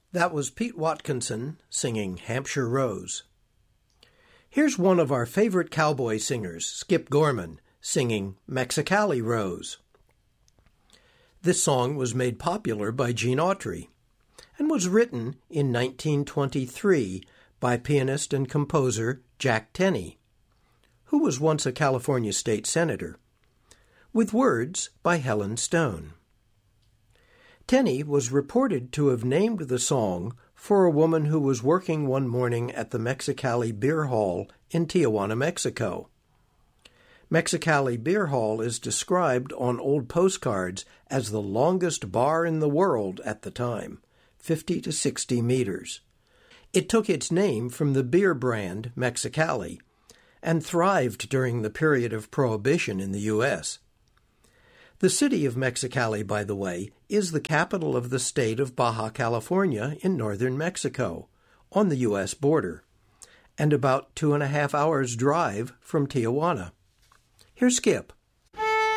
That was Pete Watkinson singing Hampshire Rose. Here's one of our favorite cowboy singers, Skip Gorman, singing Mexicali Rose. This song was made popular by Gene Autry and was written in 1923 by pianist and composer Jack Tenney, who was once a California state senator, with words by Helen Stone. Tenney was reported to have named the song for a woman who was working one morning at the Mexicali Beer Hall in Tijuana, Mexico. Mexicali Beer Hall is described on old postcards as the longest bar in the world at the time, 50 to 60 meters. It took its name from the beer brand Mexicali and thrived during the period of Prohibition in the U.S. The city of Mexicali, by the way, is the capital of the state of Baja California in northern Mexico, on the U.S. border, and about 2.5 hours' drive from Tijuana. Here's Skip.